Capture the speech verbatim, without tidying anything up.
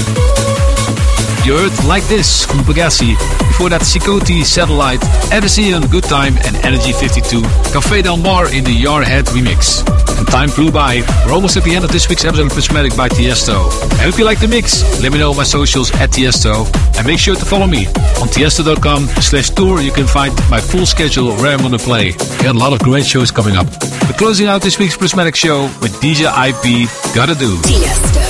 You heard Like This from Pagasi. Before that, Sikoti, Satellite, Edison, Good Time, and Energy fifty-two, Café Del Mar in the Yarhead remix. And time flew by. We're almost at the end of this week's episode of Prismatic by Tiesto. I hope you like the mix. Let me know on my socials at Tiesto. And make sure to follow me. On tiesto.com slash tour, you can find my full schedule of where I'm going to play. We got a lot of great shows coming up. We're closing out this week's Prismatic show with D J I P, Gotta Do. Tiesto.